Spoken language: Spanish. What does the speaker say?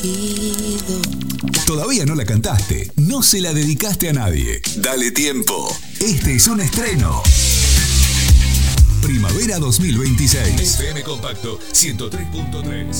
elegido. Todavía no la cantaste, no se la dedicaste a nadie. Dale tiempo. Este es un estreno. Primavera 2026. FM Compacto 103.3.